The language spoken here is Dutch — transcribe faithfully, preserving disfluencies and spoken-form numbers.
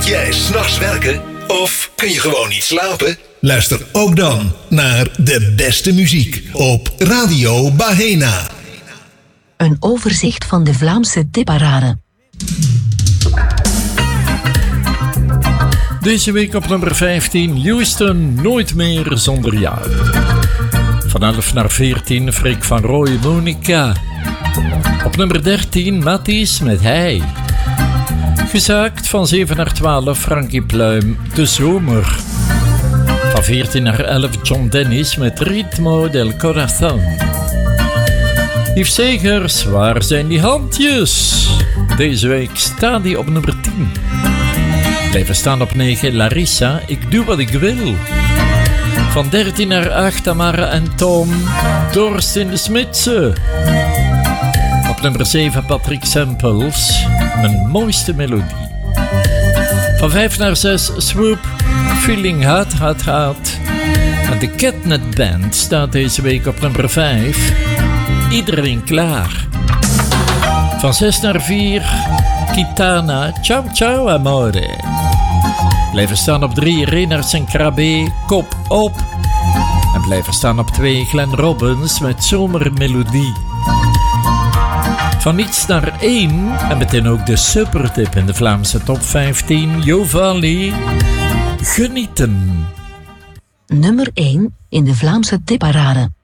jij 's nachts werken? Of kun je gewoon niet slapen? Luister ook dan naar de beste muziek op Radio Bahena. Een overzicht van de Vlaamse tipparade. Deze week op nummer vijftien, Houston, Nooit meer zonder jou. Van elf naar veertien, Freek van Rooij, Monica. Op nummer dertien, Matties met Hij. Gezaakt van zeven naar twaalf, Frankie Pluim, De Zomer. Van veertien naar elf, John Dennis met Ritmo del Corazón. Yves Segers, Waar zijn die handjes? Deze week staat hij op nummer tien. Blijven staan op negen, Larissa, Ik doe wat ik wil. Van dertien naar acht, Tamara en Tom, Dorst in de Smidse. Op nummer zeven, Patrick Sempels, Mijn mooiste melodie. Van vijf naar zes, Swoop, Feeling Hot, Hot, Hot. En de Catnet Band staat deze week op nummer vijf, Iedereen klaar. Van zes naar vier, Kitana, Ciao Ciao Amore. Blijven staan op drie, Reinhardt en Krabbe, Kop op. En blijven staan op twee, Glenn Robbins met Zomermelodie. Van niets naar één, en meteen ook de supertip in de Vlaamse top vijftien, Jovali, Genieten. Nummer één in de Vlaamse tipparade.